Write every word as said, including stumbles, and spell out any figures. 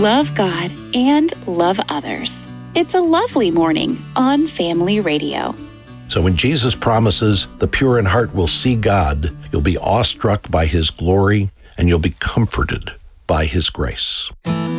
love God and love others. It's a lovely morning on Family Radio. So when Jesus promises the pure in heart will see God, you'll be awestruck by his glory and you'll be comforted by his grace.